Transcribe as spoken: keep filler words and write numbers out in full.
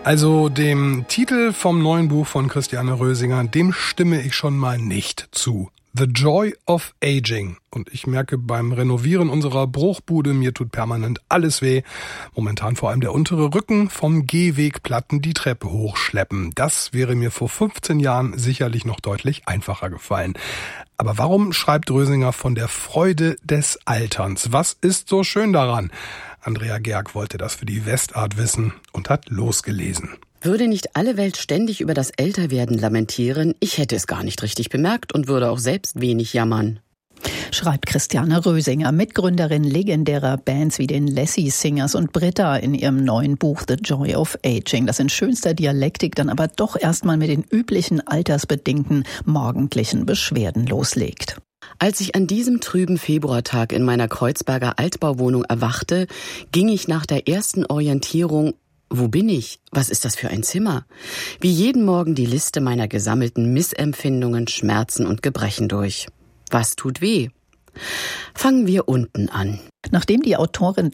Also dem Titel vom neuen Buch von Christiane Rösinger, dem stimme ich schon mal nicht zu. The Joy of Aging. Und ich merke beim Renovieren unserer Bruchbude, mir tut permanent alles weh. Momentan vor allem der untere Rücken, vom Gehwegplatten die Treppe hochschleppen. Das wäre mir vor fünfzehn Jahren sicherlich noch deutlich einfacher gefallen. Aber warum schreibt Rösinger von der Freude des Alterns? Was ist so schön daran? Andrea Gerg wollte das für die Westart wissen und hat losgelesen. Würde nicht alle Welt ständig über das Älterwerden lamentieren, ich hätte es gar nicht richtig bemerkt und würde auch selbst wenig jammern. Schreibt Christiane Rösinger, Mitgründerin legendärer Bands wie den Lassie Singers und Britta in ihrem neuen Buch The Joy of Aging, das in schönster Dialektik dann aber doch erstmal mit den üblichen altersbedingten morgendlichen Beschwerden loslegt. Als ich an diesem trüben Februartag in meiner Kreuzberger Altbauwohnung erwachte, ging ich nach der ersten Orientierung: Wo bin ich? Was ist das für ein Zimmer? Wie jeden Morgen die Liste meiner gesammelten Missempfindungen, Schmerzen und Gebrechen durch. Was tut weh? Fangen wir unten an. Nachdem die Autorin